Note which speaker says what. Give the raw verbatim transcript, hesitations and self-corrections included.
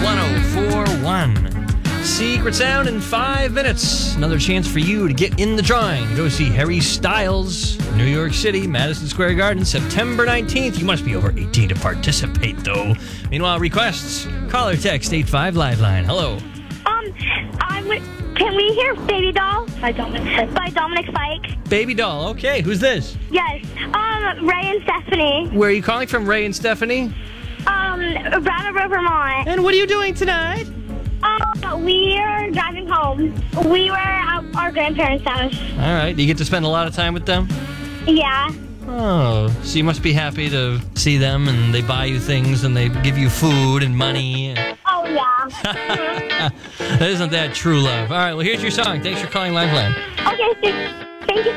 Speaker 1: one oh four point one. Secret Sound in five minutes. Another chance for you to get in the drawing. Go see Harry Styles, New York City, Madison Square Garden, September nineteenth. You must be over eighteen to participate, though. Meanwhile, requests, call or text eight five Liveline. Hello.
Speaker 2: Um, I would. Can we hear Baby Doll by Dominic by Dominic Fike?
Speaker 1: Baby Doll. Okay, who's this?
Speaker 2: Yes. Um, Ray and Stephanie.
Speaker 1: Where are you calling from, Ray and Stephanie?
Speaker 2: Um, Brattleboro, Vermont.
Speaker 1: And what are you doing tonight?
Speaker 2: Um, we are driving home. We were at our grandparents' house.
Speaker 1: All right. Do you get to spend a lot of time with them?
Speaker 2: Yeah.
Speaker 1: Oh, so you must be happy to see them, and they buy you things, and they give you food and money.
Speaker 2: Oh, yeah.
Speaker 1: Isn't that true love? All right, well, here's your song. Thanks for calling Liveline.
Speaker 2: Okay, thank you.